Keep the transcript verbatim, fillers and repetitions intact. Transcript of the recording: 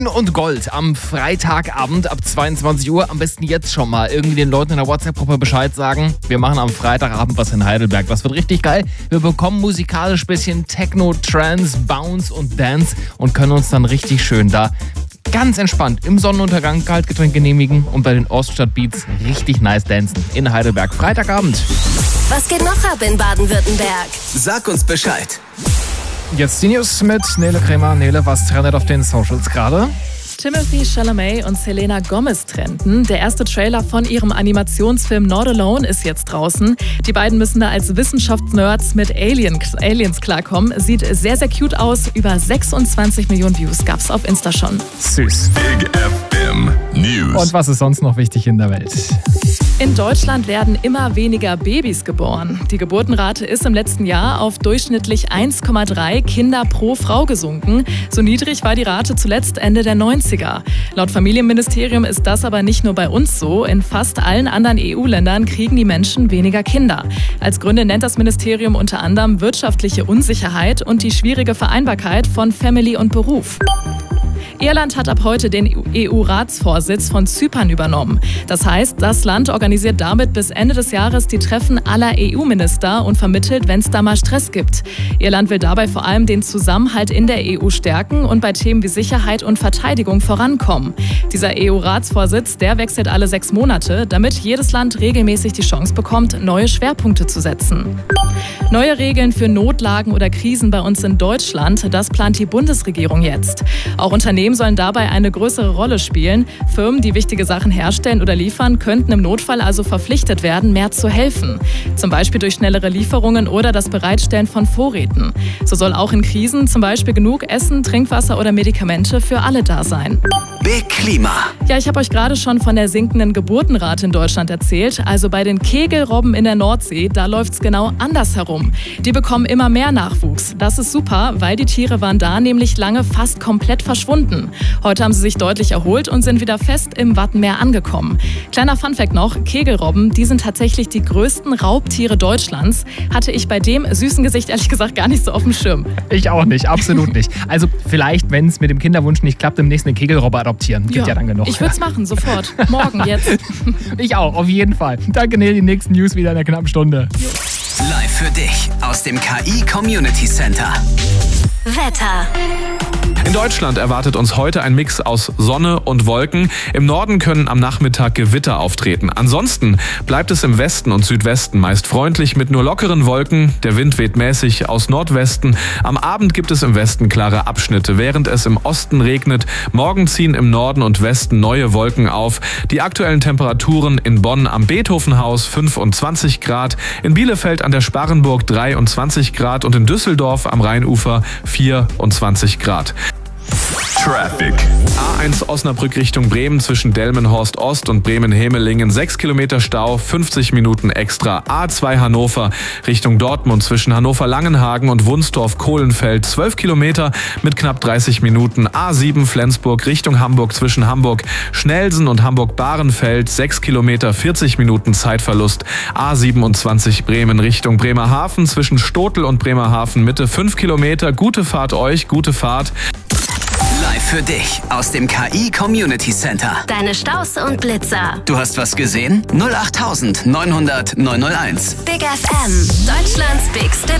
Und Gold am Freitagabend ab zweiundzwanzig Uhr. Am besten jetzt schon mal irgendwie den Leuten in der WhatsApp-Gruppe Bescheid sagen. Wir machen am Freitagabend was in Heidelberg. Das wird richtig geil. Wir bekommen musikalisch bisschen Techno, Trance, Bounce und Dance und können uns dann richtig schön da ganz entspannt im Sonnenuntergang Kaltgetränk genehmigen und bei den Oststadt-Beats richtig nice dancen in Heidelberg. Freitagabend. Was geht noch ab in Baden-Württemberg? Sag uns Bescheid. Jetzt die News mit Nele Kremer. Nele, was trendet auf den Socials gerade? Timothée Chalamet und Selena Gomez trennten. Der erste Trailer von ihrem Animationsfilm Not Alone ist jetzt draußen. Die beiden müssen da als Wissenschaftsnerds mit Alien, Aliens klarkommen. Sieht sehr, sehr cute aus. Über sechsundzwanzig Millionen Views gab's auf Insta schon. Süß. Big F M News. Und was ist sonst noch wichtig in der Welt? In Deutschland werden immer weniger Babys geboren. Die Geburtenrate ist im letzten Jahr auf durchschnittlich eins Komma drei Kinder pro Frau gesunken. So niedrig war die Rate zuletzt Ende der neunziger. Laut Familienministerium ist das aber nicht nur bei uns so. In fast allen anderen E U-Ländern kriegen die Menschen weniger Kinder. Als Gründe nennt das Ministerium unter anderem wirtschaftliche Unsicherheit und die schwierige Vereinbarkeit von Family und Beruf. Irland hat ab heute den E U-Ratsvorsitz von Zypern übernommen. Das heißt, das Land organisiert damit bis Ende des Jahres die Treffen aller E U-Minister und vermittelt, wenn es da mal Stress gibt. Irland will dabei vor allem den Zusammenhalt in der E U stärken und bei Themen wie Sicherheit und Verteidigung vorankommen. Dieser E U-Ratsvorsitz, der wechselt alle sechs Monate, damit jedes Land regelmäßig die Chance bekommt, neue Schwerpunkte zu setzen. Neue Regeln für Notlagen oder Krisen bei uns in Deutschland, das plant die Bundesregierung jetzt. Auch Unternehmen sollen dabei eine größere Rolle spielen. Firmen, die wichtige Sachen herstellen oder liefern, könnten im Notfall also verpflichtet werden, mehr zu helfen. Zum Beispiel durch schnellere Lieferungen oder das Bereitstellen von Vorräten. So soll auch in Krisen zum Beispiel genug Essen, Trinkwasser oder Medikamente für alle da sein. Big Klima. Ja, ich habe euch gerade schon von der sinkenden Geburtenrate in Deutschland erzählt. Also bei den Kegelrobben in der Nordsee, da läuft es genau andersherum. Die bekommen immer mehr Nachwuchs. Das ist super, weil die Tiere waren da nämlich lange fast komplett verschwunden. Heute haben sie sich deutlich erholt und sind wieder fest im Wattenmeer angekommen. Kleiner Funfact noch, Kegelrobben, die sind tatsächlich die größten Raubtiere Deutschlands. Hatte ich bei dem süßen Gesicht ehrlich gesagt gar nicht so auf dem Schirm. Ich auch nicht, absolut nicht. Also vielleicht, wenn es mit dem Kinderwunsch nicht klappt, demnächst einen Kegelrobber adoptieren. Gibt ja, ja dann genug. Ich würde es machen, sofort. Morgen, jetzt. Ich auch, auf jeden Fall. Danke, Nele, die nächsten News wieder in einer knappen Stunde. Live für dich aus dem K I Community Center. Wetter. In Deutschland erwartet uns heute ein Mix aus Sonne und Wolken. Im Norden können am Nachmittag Gewitter auftreten. Ansonsten bleibt es im Westen und Südwesten meist freundlich mit nur lockeren Wolken. Der Wind weht mäßig aus Nordwesten. Am Abend gibt es im Westen klare Abschnitte, während es im Osten regnet. Morgen ziehen im Norden und Westen neue Wolken auf. Die aktuellen Temperaturen in Bonn am Beethovenhaus fünfundzwanzig Grad, in Bielefeld an der Sparrenburg dreiundzwanzig Grad und in Düsseldorf am Rheinufer vierundzwanzig Grad. Traffic. A eins Osnabrück Richtung Bremen zwischen Delmenhorst Ost und Bremen-Hemelingen sechs Kilometer Stau, fünfzig Minuten extra. A zwei Hannover Richtung Dortmund zwischen Hannover-Langenhagen und Wunstorf-Kohlenfeld zwölf Kilometer mit knapp dreißig Minuten. A sieben Flensburg Richtung Hamburg zwischen Hamburg-Schnelsen und Hamburg-Bahrenfeld sechs Kilometer, vierzig Minuten Zeitverlust. A siebenundzwanzig Bremen Richtung Bremerhaven zwischen Stotel und Bremerhaven Mitte fünf Kilometer. Gute Fahrt euch, gute Fahrt. Live für dich aus dem K I Community Center. Deine Staus und Blitzer. Du hast was gesehen? null acht neunhundert neunhundert neunhunderteins. Big F M. Deutschlands bigste